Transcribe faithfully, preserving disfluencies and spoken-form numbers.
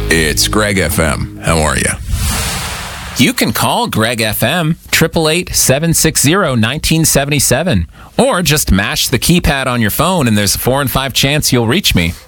It's Greg F M. How are you? You can call Greg F M, eight eight eight, seven six zero, one nine seven seven. Or just mash the keypad on your phone and there's a four in five chance you'll reach me.